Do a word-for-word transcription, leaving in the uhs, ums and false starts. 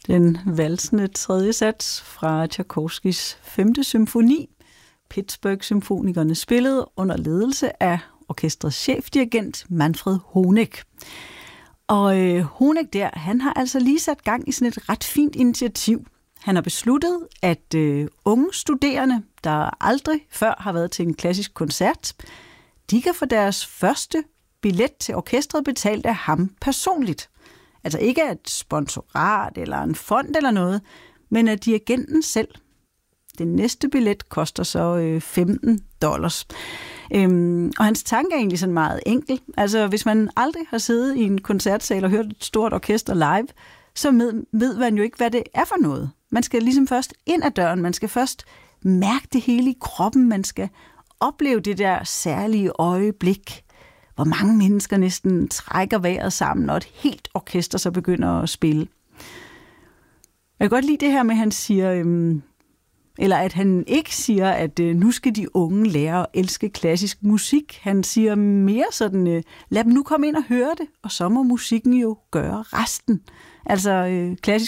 Den valsende tredje sats fra Tchaikovskys femte symfoni. Pittsburgh-symfonikerne spillede under ledelse af orkestrets chefdirigent Manfred Honeck. Og øh, Honeck der, han har altså lige sat gang i sådan et ret fint initiativ. Han har besluttet, at øh, unge studerende, der aldrig før har været til en klassisk koncert, de kan få deres første billet til orkestret betalt af ham personligt. Altså ikke af et sponsorat eller en fond eller noget, men af dirigenten selv. Den næste billet koster så øh, femten dollars. Øhm, og hans tanke er egentlig sådan meget enkel. Altså hvis man aldrig har siddet i en koncertsal og hørt et stort orkester live, så med, ved man jo ikke, hvad det er for noget. Man skal ligesom først ind ad døren, man skal først mærke det hele i kroppen, man skal opleve det der særlige øjeblik, hvor mange mennesker næsten trækker vejret sammen, når et helt orkester så begynder at spille. Jeg kan godt lide det her med, at han siger, øhm, eller at han ikke siger, at øh, nu skal de unge lære at elske klassisk musik. Han siger mere sådan, øh, lad dem nu komme ind og høre det, og så må musikken jo gøre resten. Altså øh, klassisk